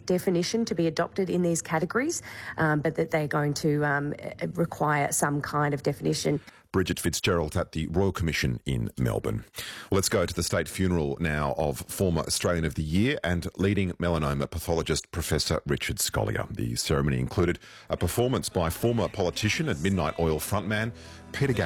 definition to be adopted in these categories, but that they're going to require some kind of definition. Bridget Fitzgerald at the Royal Commission in Melbourne. Let's go to the state funeral now of former Australian of the Year and leading melanoma pathologist Professor Richard Scolyer. The ceremony included a performance by former politician and Midnight Oil frontman Peter